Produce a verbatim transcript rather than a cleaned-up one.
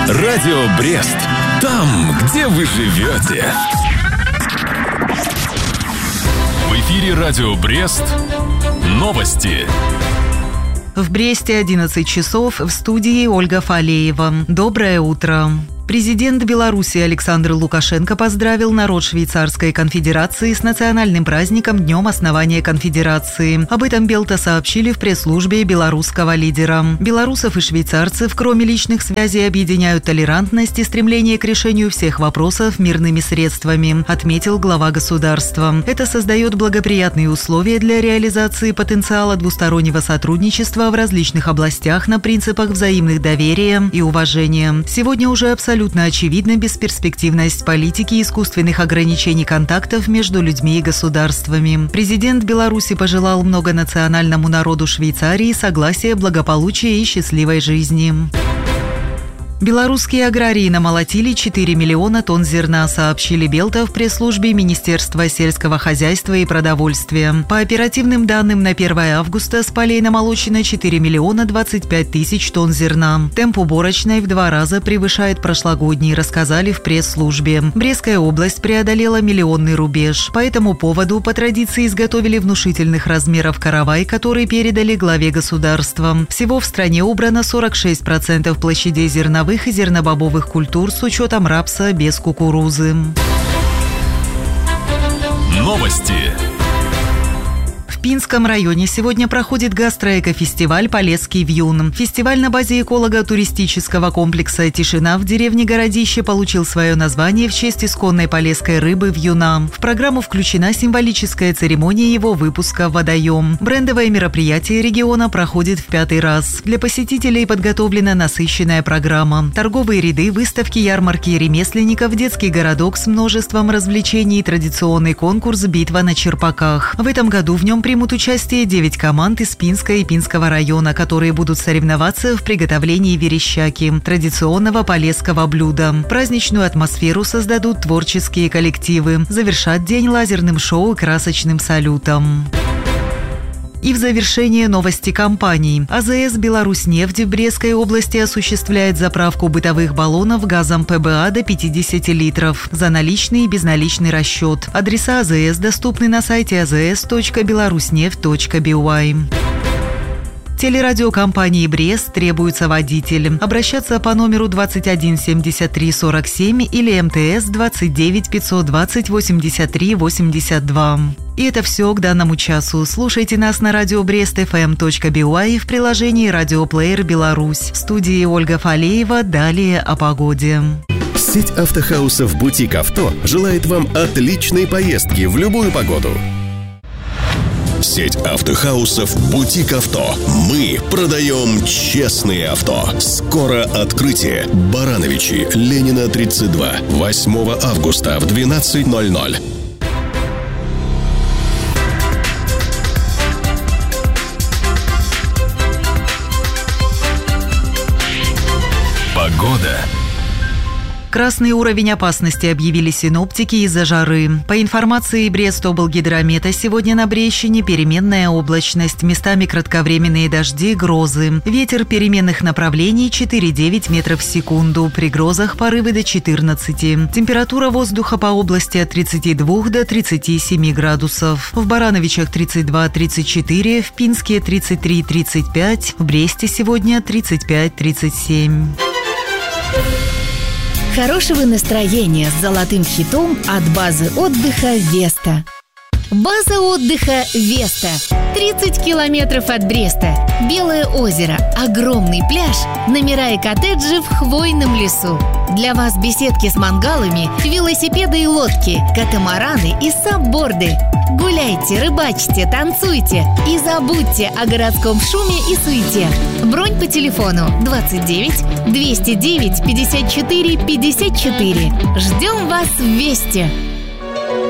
Радио Брест. Там, где вы живете. В эфире Радио Брест. Новости. В Бресте одиннадцать часов, в студии Ольга Фалеева. Доброе утро. Президент Беларуси Александр Лукашенко поздравил народ Швейцарской конфедерации с национальным праздником Днем основания конфедерации. Об этом Белта сообщили в пресс-службе белорусского лидера. Белорусов и швейцарцев, кроме личных связей, объединяют толерантность и стремление к решению всех вопросов мирными средствами, отметил глава государства. Это создает благоприятные условия для реализации потенциала двустороннего сотрудничества в различных областях на принципах взаимных доверия и уважения. Сегодня уже абсолютно Абсолютно очевидна бесперспективность политики искусственных ограничений контактов между людьми и государствами. Президент Беларуси пожелал многонациональному народу Швейцарии согласия, благополучия и счастливой жизни. Белорусские аграрии намолотили четыре миллиона тонн зерна, сообщили Белта в пресс-службе Министерства сельского хозяйства и продовольствия. По оперативным данным, на первое августа с полей намолочено четыре миллиона двадцать пять тысяч тонн зерна. Темп уборочной в два раза превышает прошлогодний, рассказали в пресс-службе. Брестская область преодолела миллионный рубеж. По этому поводу по традиции изготовили внушительных размеров каравай, который передали главе государства. Всего в стране убрано сорок шесть процентов площадей зерновых и зернобобовых культур с учетом рапса без кукурузы. Новости. В Пинском районе сегодня проходит гастроэкофестиваль «Полесский вьюн». Фестиваль на базе эколого-туристического комплекса «Тишина» в деревне Городище получил свое название в честь исконной полесской рыбы вьюна. В программу включена символическая церемония его выпуска в водоем. Брендовое мероприятие региона проходит в пятый раз. Для посетителей подготовлена насыщенная программа. Торговые ряды, выставки, ярмарки ремесленников, детский городок с множеством развлечений и традиционный конкурс «Битва на черпаках». В этом году в нем примут участие девять команд из Пинска и Пинского района, которые будут соревноваться в приготовлении верещаки, традиционного полесского блюда. Праздничную атмосферу создадут творческие коллективы. Завершат день лазерным шоу и красочным салютом. И в завершение новости компаний. АЗС «Беларусьнефть» в Брестской области осуществляет заправку бытовых баллонов газом ПБА до пятьдесят литров за наличный и безналичный расчет. Адреса АЗС доступны на сайте а зэ эс точка беларуснефть точка би уай. Телерадиокомпании «Брест» требуется водитель. Обращаться по номеру двадцать один семьдесят три сорок семь или эм тэ эс двадцать девять пятьсот двадцать восемьдесят три восемьдесят два. И это все к данному часу. Слушайте нас на радио брест эф эм точка би уай и в приложении «Радиоплеер Беларусь». В студии Ольга Фалеева. Далее о погоде. Сеть автохаусов «Бутик Авто» желает вам отличной поездки в любую погоду. Сеть автохаусов «Бутик Авто». Мы продаем честные авто. Скоро открытие. Барановичи, Ленина, тридцать два. восьмого августа в двенадцать ноль ноль. Погода. Красный уровень опасности объявили синоптики из-за жары. По информации Брестоблгидромета, сегодня на Брещине переменная облачность, местами кратковременные дожди, грозы. Ветер переменных направлений четыре-девять метров в секунду, при грозах порывы до четырнадцати. Температура воздуха по области от тридцати двух до тридцати семи градусов. В Барановичах тридцать два тридцать четыре, в Пинске тридцать три тридцать пять, в Бресте сегодня тридцать пять тридцать семь. Хорошего настроения с золотым хитом от базы отдыха «Веста». База отдыха «Веста». тридцать километров от Бреста. Белое озеро, огромный пляж, номера и коттеджи в хвойном лесу. Для вас беседки с мангалами, велосипеды и лодки, катамараны и сабборды. Гуляйте, рыбачьте, танцуйте и забудьте о городском шуме и суете. Бронь по телефону двадцать девять двести девять пятьдесят четыре пятьдесят четыре. Ждем вас в Весте.